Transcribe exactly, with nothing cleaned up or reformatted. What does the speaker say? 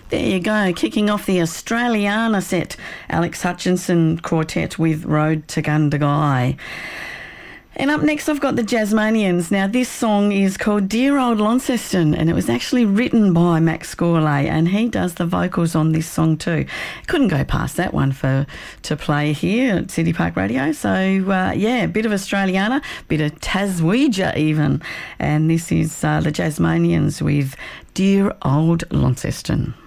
There you go, kicking off the Australiana set, Alex Hutchinson Quartet with Road to Gundagai. And up next I've got the Jazzmanians. Now this song is called Dear Old Launceston, and it was actually written by Max Gourlay, and he does the vocals on this song too. Couldn't go past that one for to play here at City Park Radio. So uh, yeah, a bit of Australiana, bit of Taswegia even. And this is uh, the Jazzmanians with Dear Old Launceston.